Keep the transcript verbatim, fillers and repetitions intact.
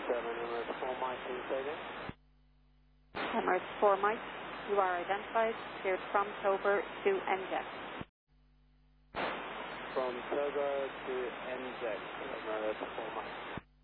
seven, Emirates four Mike, can you say that? Emirates four Mike, you are identified, cleared from Tober to N J. From Tober to N J, Emirates four Mike.